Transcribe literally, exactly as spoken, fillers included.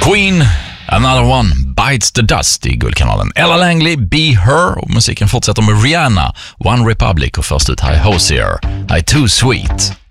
Queen, Another One Bites the Dust i Guldkanalen. Ella Langley, Be Her, och musiken fortsätter med Rihanna, One Republic, och först ut här är Hozier, I Too Sweet.